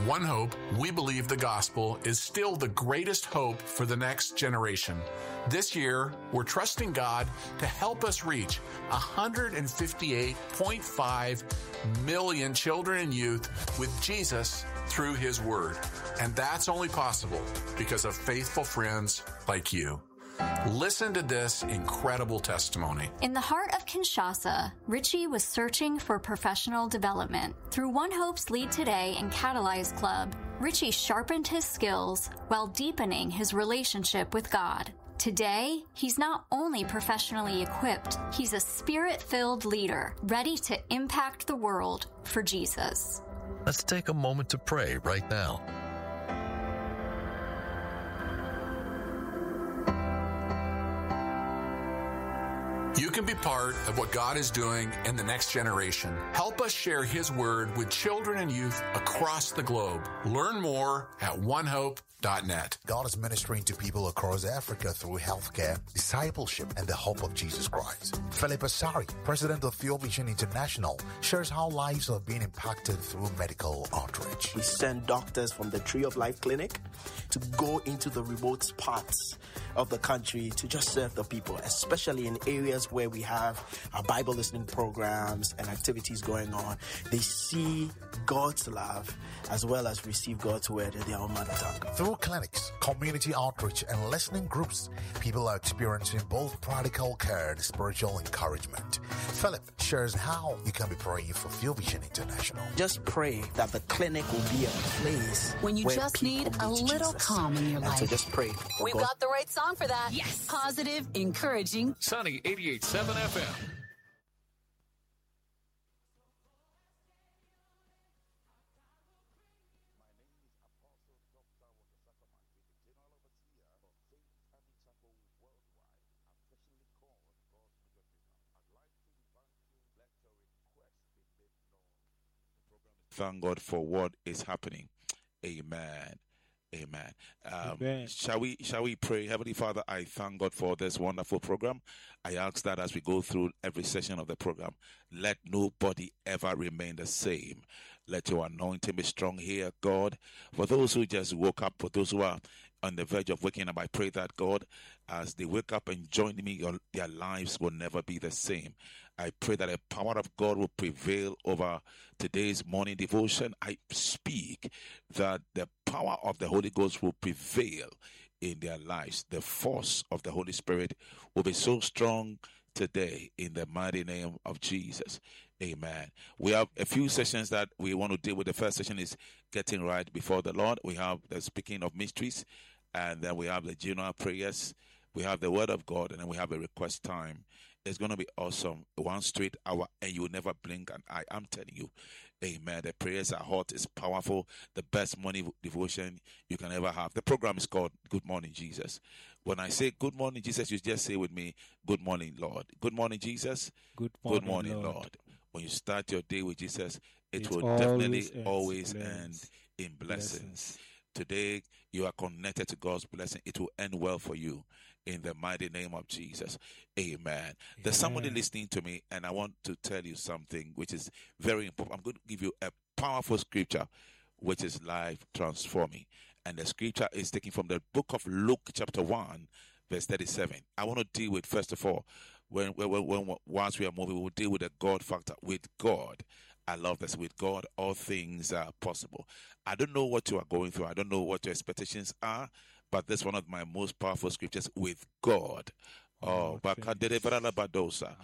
At One Hope, we believe the gospel is still the greatest hope for the next generation. This year, we're trusting God to help us reach 158.5 million children and youth with Jesus through His Word. And that's only possible because of faithful friends like you. Listen to this incredible testimony. In the heart of Kinshasa, Richie was searching for professional development. Through One Hope's Lead Today and Catalyze Club, Richie sharpened his skills while deepening his relationship with God. Today, he's not only professionally equipped, he's a spirit-filled leader, ready to impact the world for Jesus. Let's take a moment to pray right now. You can be part of what God is doing in the next generation. Help us share His Word with children and youth across the globe. Learn more at onehope.net. God is ministering to people across Africa through healthcare, discipleship, and the hope of Jesus Christ. Philip Asari, president of Field Vision International, shares how lives are being impacted through medical outreach. We send doctors from the Tree of Life Clinic to go into the remote parts of the country to just serve the people, especially in areas where we have our Bible listening programs and activities going on. They see God's love as well as receive God's word in their own mother tongue. Through clinics, community outreach, and listening groups, people are experiencing both practical care and spiritual encouragement. Philip shares how you can be praying for Field Vision International. Just pray that the clinic will be a place when you where just need a little Jesus. calm in your life. So just pray. We've got the right song for that. Yes. Positive, encouraging. Sunny 88.7 FM. Thank God for what is happening. Amen. Amen. Shall we pray? Heavenly Father, I thank God for this wonderful program. I ask that as we go through every session of the program, let nobody ever remain the same. Let your anointing be strong here, God. For those who just woke up, for those who are on the verge of waking up, I pray that, God, as they wake up and join me, their lives will never be the same. I pray that the power of God will prevail over today's morning devotion. I speak that the power of the Holy Ghost will prevail in their lives. The force of the Holy Spirit will be so strong today in the mighty name of Jesus. Amen. We have a few sessions that we want to deal with. The first session is getting right before the Lord. We have the speaking of mysteries, and then we have the general prayers. We have the word of God, and then we have a request time. It's going to be awesome. 1 straight hour, and you will never blink an eye. I'm telling you. Amen. The prayers are hot. It's powerful. The best morning devotion you can ever have. The program is called Good Morning, Jesus. When I say Good Morning, Jesus, you just say with me, Good Morning, Lord. Good morning, Jesus. Good morning, Lord. When you start your day with Jesus, it will definitely always end in blessings. Today, you are connected to God's blessing. It will end well for you in the mighty name of Jesus. Amen. There's somebody listening to me, and I want to tell you something which is very important. I'm going to give you a powerful scripture which is life transforming. And the scripture is taken from the book of Luke chapter 1, verse 37. I want to deal with, first of all, once we are moving, we'll deal with the God factor. With God, I love this. With God, all things are possible. I don't know what you are going through. I don't know what your expectations are, but this is one of my most powerful scriptures. With God.